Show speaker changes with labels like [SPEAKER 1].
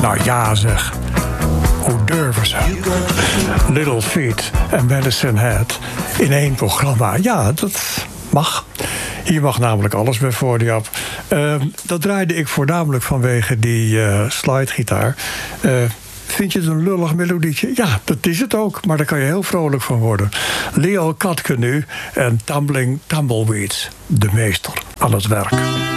[SPEAKER 1] Nou ja zeg, hoe durven ze? Little Feat en Medicine Head in één programma. Ja, dat mag. Hier mag namelijk alles bij Voordiap. Dat draaide ik voornamelijk vanwege die slidegitaar. Vind je het een lullig melodietje? Ja, dat is het ook, maar daar kan je heel vrolijk van worden. Leo Katke nu en Tumbling Tumbleweeds, de meester aan het werk.